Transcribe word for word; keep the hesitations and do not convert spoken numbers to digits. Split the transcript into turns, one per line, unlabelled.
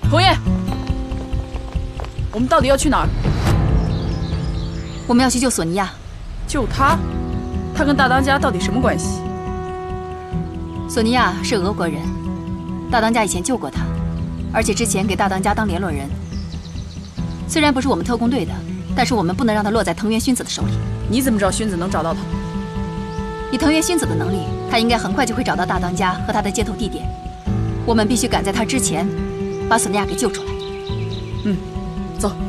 童爷，我们到底要去哪儿？
我们要去救索尼娅。
救她？她跟大当家到底什么关系？
索尼娅是俄国人，大当家以前救过她，而且之前给大当家当联络人。虽然不是我们特工队的，但是我们不能让她落在藤原薰子的手里。
你怎么知道薰子能找到她？
以藤原薰子的能力，她应该很快就会找到大当家和他的接头地点。我们必须赶在他之前，把索尼娅给救出来。
嗯，走。